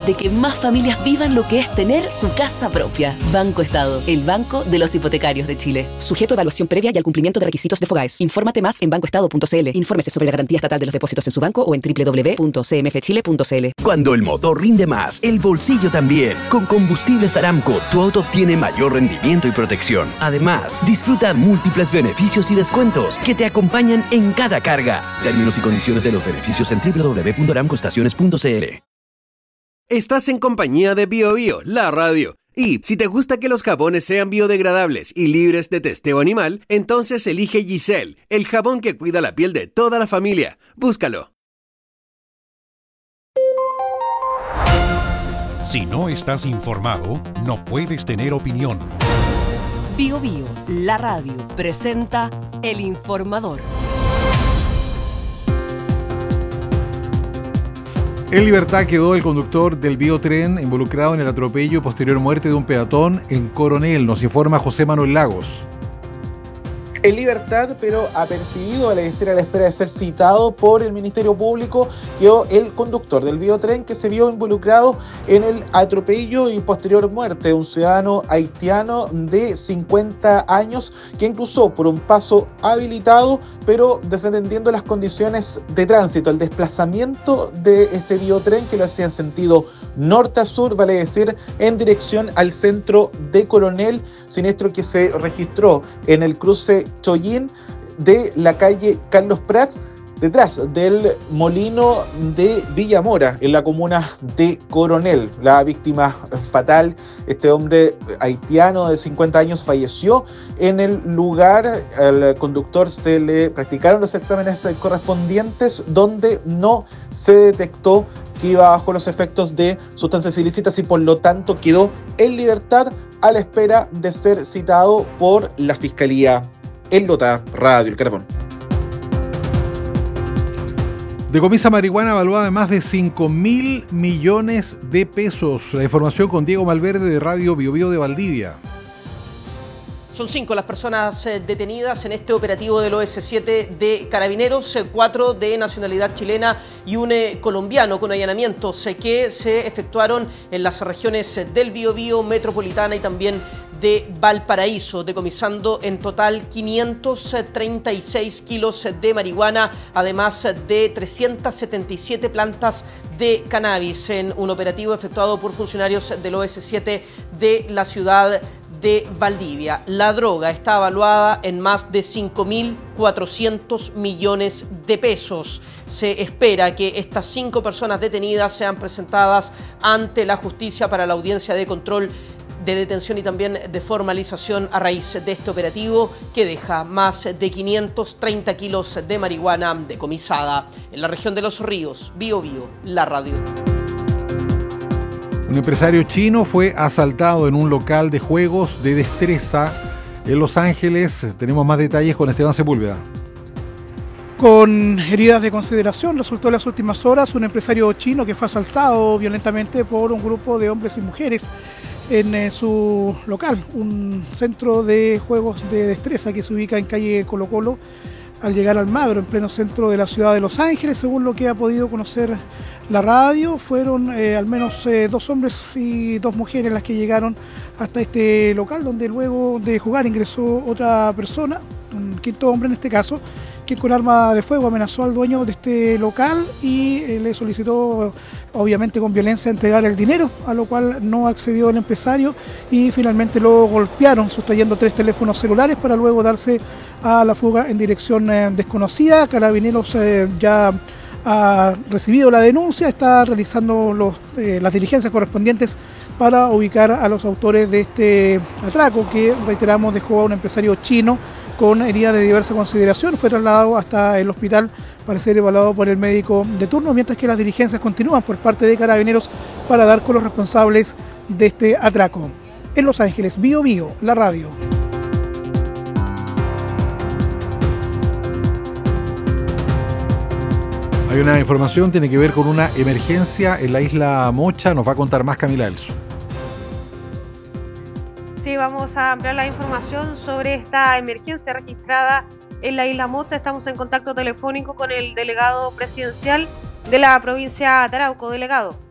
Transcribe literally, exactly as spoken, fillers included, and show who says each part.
Speaker 1: de que más familias vivan lo que es tener su casa propia. Banco Estado, el banco de los hipotecarios de Chile. Sujeto a evaluación previa y al cumplimiento de requisitos de FOGAES. Infórmate más en banco estado punto c l. Infórmese sobre la garantía estatal de los depósitos en su banco o en doble u doble u doble u punto c m f chile punto c l.
Speaker 2: Cuando el motor rinde más, el bolsillo también. Con Combustibles Aramco, tu auto obtiene mayor rendimiento y protección. Además, disfruta múltiples beneficios y descuentos que te acompañan en cada carga. Términos y condiciones de los beneficios en doble u doble u doble u punto aramco estaciones punto c l.
Speaker 3: Estás en compañía de Bio Bio, la radio. Y si te gusta que los jabones sean biodegradables y libres de testeo animal, entonces elige Giselle, el jabón que cuida la piel de toda la familia. Búscalo.
Speaker 4: Si no estás informado, no puedes tener opinión.
Speaker 1: Bio Bio, la radio, presenta El Informador.
Speaker 5: En libertad quedó el conductor del biotren involucrado en el atropello y posterior muerte de un peatón en Coronel, nos informa José Manuel Lagos.
Speaker 6: En libertad, pero apercibido, vale decir, a la espera de ser citado por el Ministerio Público, quedó el conductor del biotren que se vio involucrado en el atropello y posterior muerte de un ciudadano haitiano de cincuenta años que cruzó por un paso habilitado, pero desatendiendo las condiciones de tránsito. El desplazamiento de este biotren, que lo hacía en sentido norte a sur, vale decir, en dirección al centro de Coronel, siniestro que se registró en el cruce Chollín de la calle Carlos Prats, detrás del molino de Villamora, en la comuna de Coronel. La víctima fatal, este hombre haitiano de cincuenta años, falleció en el lugar. Al conductor se le practicaron los exámenes correspondientes, donde no se detectó que iba bajo los efectos de sustancias ilícitas y por lo tanto quedó en libertad a la espera de ser citado por la Fiscalía. En Lota, Radio El Carabón.
Speaker 5: Decomisa marihuana valuada en más de cinco mil millones de pesos. La información con Diego Malverde de Radio Bio Bio de Valdivia.
Speaker 7: Son cinco las personas eh, detenidas en este operativo del O S siete de Carabineros, eh, cuatro de nacionalidad chilena y un eh, colombiano, con allanamientos eh, que se efectuaron en las regiones eh, del Biobío, Metropolitana y también de Valparaíso, decomisando en total quinientos treinta y seis kilos de marihuana, además de trescientas setenta y siete plantas de cannabis, en un operativo efectuado por funcionarios del O S siete de la ciudad de Valdivia. La droga está evaluada en más de cinco mil cuatrocientos millones de pesos. Se espera que estas cinco personas detenidas sean presentadas ante la justicia para la audiencia de control de detención y también de formalización a raíz de este operativo, que deja más de quinientos treinta kilos de marihuana decomisada en la región de Los Ríos. Bio Bio, la radio.
Speaker 5: Un empresario chino fue asaltado en un local de juegos de destreza en Los Ángeles. Tenemos más detalles con Esteban Sepúlveda.
Speaker 8: Con heridas de consideración, resultó en las últimas horas un empresario chino que fue asaltado violentamente por un grupo de hombres y mujeres en eh, su local, un centro de juegos de destreza que se ubica en calle Colo Colo, al llegar al Magro, en pleno centro de la ciudad de Los Ángeles. Según lo que ha podido conocer la radio, fueron eh, al menos eh, dos hombres y dos mujeres las que llegaron hasta este local, donde luego de jugar ingresó otra persona, un quinto hombre en este caso, que con arma de fuego amenazó al dueño de este local y eh, le solicitó, obviamente con violencia, entregar el dinero, a lo cual no accedió el empresario y finalmente lo golpearon, sustrayendo tres teléfonos celulares para luego darse a la fuga en dirección eh, desconocida. Carabineros eh, ya ha recibido la denuncia, está realizando los, eh, las diligencias correspondientes para ubicar a los autores de este atraco que, reiteramos, dejó a un empresario chino con heridas de diversa consideración. Fue trasladado hasta el hospital para ser evaluado por el médico de turno, mientras que las diligencias continúan por parte de Carabineros para dar con los responsables de este atraco. En Los Ángeles, Bio Bio, la radio.
Speaker 5: Hay una información, tiene que ver con una emergencia en la isla Mocha. Nos va a contar más Camila Elso.
Speaker 9: Sí, vamos a ampliar la información sobre esta emergencia registrada en la isla Mocha. Estamos en contacto telefónico con el delegado presidencial de la provincia de Arauco. Delegado.